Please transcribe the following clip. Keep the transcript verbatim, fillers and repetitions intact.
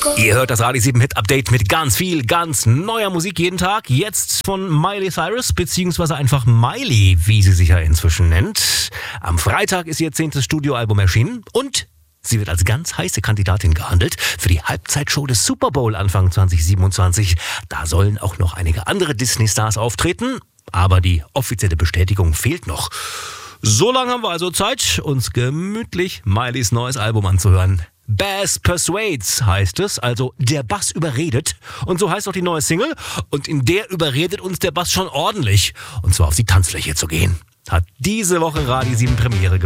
Ihr hört das Radio sieben Hit Update mit ganz viel, ganz neuer Musik jeden Tag. Jetzt von Miley Cyrus, beziehungsweise einfach Miley, wie sie sich ja inzwischen nennt. Am Freitag ist ihr zehntes Studioalbum erschienen und sie wird als ganz heiße Kandidatin gehandelt für die Halbzeitshow des Super Bowl Anfang zwanzig siebenundzwanzig. Da sollen auch noch einige andere Disney-Stars auftreten, aber die offizielle Bestätigung fehlt noch. So lange haben wir also Zeit, uns gemütlich Mileys neues Album anzuhören. Bass Persuades heißt es, also der Bass überredet. Und so heißt auch die neue Single. Und in der überredet uns der Bass schon ordentlich. Und zwar auf die Tanzfläche zu gehen. Hat diese Woche Radio sieben Premiere